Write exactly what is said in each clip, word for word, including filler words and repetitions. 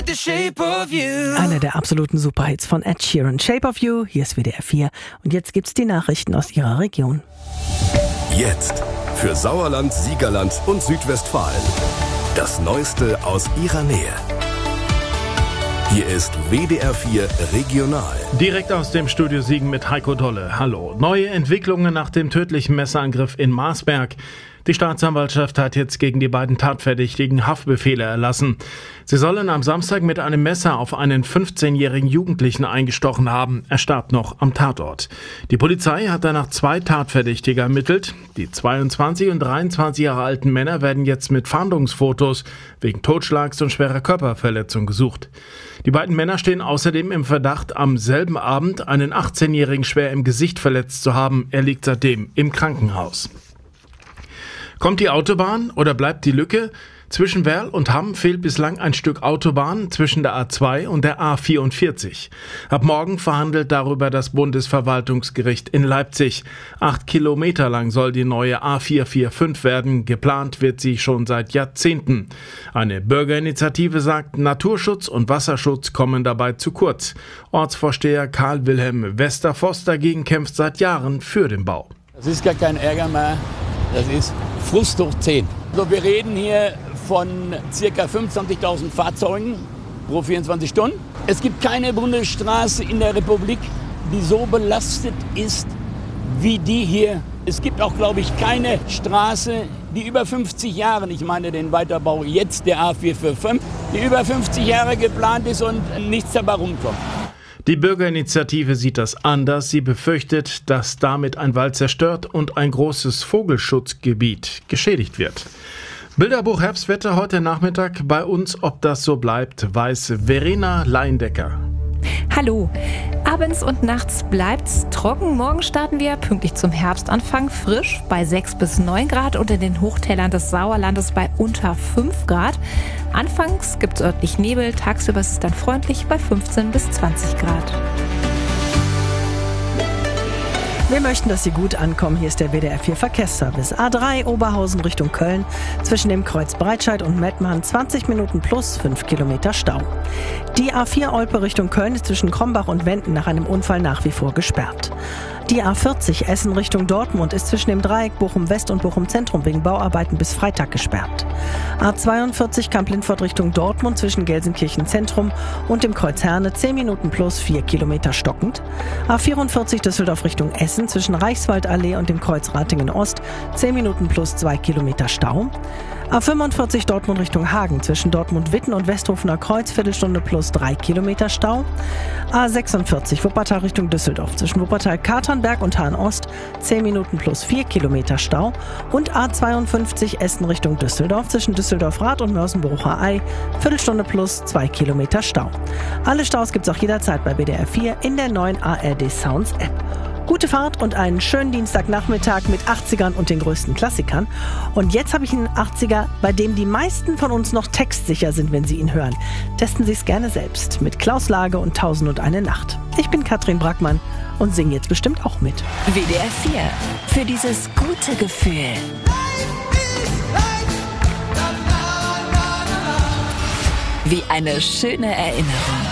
The Shape of You. Einer der absoluten Superhits von Ed Sheeran, Shape of You. Hier ist W D R vier und jetzt gibt's die Nachrichten aus Ihrer Region. Jetzt für Sauerland, Siegerland und Südwestfalen. Das Neueste aus Ihrer Nähe. Hier ist W D R vier Regional. Direkt aus dem Studio Siegen mit Heiko Dolle. Hallo. Neue Entwicklungen nach dem tödlichen Messerangriff in Marsberg. Die Staatsanwaltschaft hat jetzt gegen die beiden Tatverdächtigen Haftbefehle erlassen. Sie sollen am Samstag mit einem Messer auf einen fünfzehnjährigen Jugendlichen eingestochen haben. Er starb noch am Tatort. Die Polizei hat danach zwei Tatverdächtige ermittelt. Die zweiundzwanzig und dreiundzwanzig Jahre alten Männer werden jetzt mit Fahndungsfotos wegen Totschlags und schwerer Körperverletzung gesucht. Die beiden Männer stehen außerdem im Verdacht, am selben Abend einen achtzehnjährigen schwer im Gesicht verletzt zu haben. Er liegt seitdem im Krankenhaus. Kommt die Autobahn oder bleibt die Lücke? Zwischen Werl und Hamm fehlt bislang ein Stück Autobahn zwischen der A zwei und der A vierundvierzig. Ab morgen verhandelt darüber das Bundesverwaltungsgericht in Leipzig. Acht Kilometer lang soll die neue A vierhundertfünfundvierzig werden. Geplant wird sie schon seit Jahrzehnten. Eine Bürgerinitiative sagt, Naturschutz und Wasserschutz kommen dabei zu kurz. Ortsvorsteher Karl Wilhelm Westervoss dagegen kämpft seit Jahren für den Bau. Das ist gar kein Ärger mehr. Das ist Frust hoch zehn. Also wir reden hier von ca. fünfundzwanzigtausend Fahrzeugen pro vierundzwanzig Stunden. Es gibt keine Bundesstraße in der Republik, die so belastet ist wie die hier. Es gibt auch, glaube ich, keine Straße, die über fünfzig Jahre, ich meine den Weiterbau jetzt der A vierhundertfünfundvierzig, die über fünfzig Jahre geplant ist und nichts dabei rumkommt. Die Bürgerinitiative sieht das anders. Sie befürchtet, dass damit ein Wald zerstört und ein großes Vogelschutzgebiet geschädigt wird. Bilderbuch Herbstwetter heute Nachmittag bei uns. Ob das so bleibt, weiß Verena Leindecker. Hallo. Abends und nachts bleibt's trocken. Morgen starten wir pünktlich zum Herbstanfang frisch bei sechs bis neun Grad und in den Hochtälern des Sauerlandes bei unter fünf Grad. Anfangs gibt's örtlich Nebel, tagsüber ist es dann freundlich bei fünfzehn bis zwanzig Grad. Wir möchten, dass Sie gut ankommen. Hier ist der W D R vier Verkehrsservice. A drei Oberhausen Richtung Köln. Zwischen dem Kreuz Breitscheid und Mettmann zwanzig Minuten plus fünf Kilometer Stau. Die A vier Olpe Richtung Köln ist zwischen Krombach und Wenden nach einem Unfall nach wie vor gesperrt. Die A vierzig Essen Richtung Dortmund ist zwischen dem Dreieck Bochum West und Bochum Zentrum wegen Bauarbeiten bis Freitag gesperrt. A zweiundvierzig Kamp-Lindfort Richtung Dortmund zwischen Gelsenkirchen Zentrum und dem Kreuz Herne zehn Minuten plus vier Kilometer stockend. A vierundvierzig Düsseldorf Richtung Essen zwischen Reichswaldallee und dem Kreuz Ratingen Ost zehn Minuten plus zwei Kilometer Stau. A fünfundvierzig Dortmund Richtung Hagen zwischen Dortmund-Witten und Westhofener Kreuz Viertelstunde plus drei Kilometer Stau. A sechsundvierzig Wuppertal Richtung Düsseldorf zwischen Wuppertal-Katernberg und Hahn-Ost zehn Minuten plus vier Kilometer Stau. Und A zweiundfünfzig Essen Richtung Düsseldorf zwischen Düsseldorf-Rath und Mörsenbrucher Ei Viertelstunde plus zwei Kilometer Stau. Alle Staus gibt's auch jederzeit bei W D R vier in der neuen A R D Sounds App. Gute Fahrt und einen schönen Dienstagnachmittag mit achtzigern und den größten Klassikern. Und jetzt habe ich einen achtziger, bei dem die meisten von uns noch textsicher sind, wenn Sie ihn hören. Testen Sie es gerne selbst mit Klaus Lage und Tausend und eine Nacht. Ich bin Katrin Brackmann und singe jetzt bestimmt auch mit. W D R vier. Für dieses gute Gefühl. Wie eine schöne Erinnerung.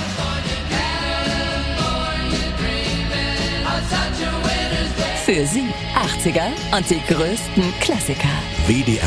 Für Sie achtziger und die größten Klassiker. W D R